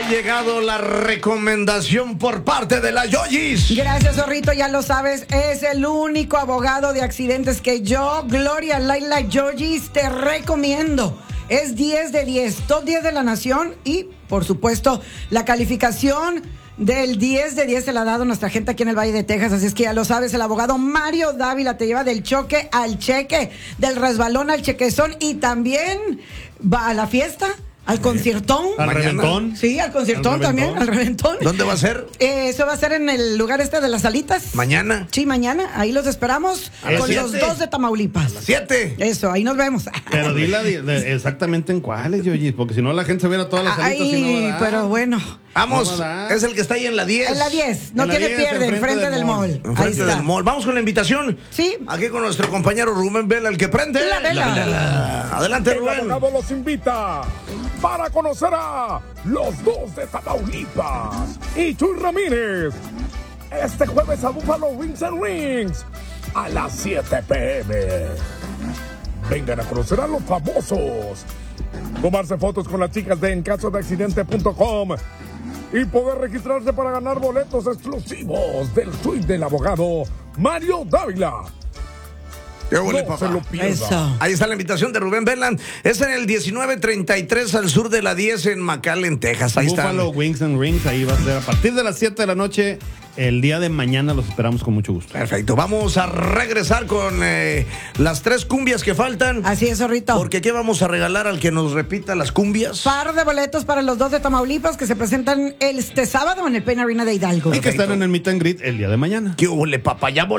llegado la recomendación por parte de la Yoyis. Gracias, Zorrito, ya lo sabes, es el único abogado de accidentes que yo, Gloria Laila Yoyis, te recomiendo. Es 10 de 10, top 10 de la nación y, por supuesto, la calificación del 10 de 10 se la ha dado nuestra gente aquí en el Valle de Texas, así es que ya lo sabes, el abogado Mario Dávila te lleva del choque al cheque, del resbalón al chequezón y también va a la fiesta. ¿Al conciertón? ¿Al reventón? Sí, al conciertón también, al reventón. ¿Dónde va a ser? Eso va a ser en el lugar este de las salitas. ¿Mañana? Sí, mañana. Ahí los esperamos ¿A las con 7? los dos de Tamaulipas. 7. Eso, ahí nos vemos. Pero dila exactamente en cuáles, Yoyis, porque si no la gente se viera todas las salitas y no va a dar. Pero bueno. Vamos, No va a dar. es el que está ahí en la 10. En la 10, no En la tiene 10, pierde, enfrente del mall. Ahí Enfrente está. del mall. Vamos con la invitación. Sí. Aquí con nuestro compañero Rubén Vela, el que prende. La vela. Adelante, El Rubén. abogado los invita para conocer a los dos de Tamaulipas y Chuy Ramírez este jueves a Buffalo Wings and Rings a las 7 p.m. Vengan a conocer a los famosos, tomarse fotos con las chicas de encasodeaccidente.com y poder registrarse para ganar boletos exclusivos del suite del abogado Mario Dávila. Qué huele, No papá. se lo pierda. Eso. Ahí está la invitación de Rubén Vela. Es en el 1933 al sur de la 10 en McAllen, Texas. Ahí está. Buffalo Wings and Rings, ahí va a ser a partir de las 7 de la noche. El día de mañana los esperamos con mucho gusto. Perfecto. Vamos a regresar con las 3 cumbias que faltan. Así es, Zorrito. Porque aquí vamos a regalar al que nos repita las cumbias. Par de boletos para los dos de Tamaulipas que se presentan este sábado en el Penn Arena de Hidalgo. Y que están en el Meet and Greet el día de mañana. ¿Qué huele, papá? Ya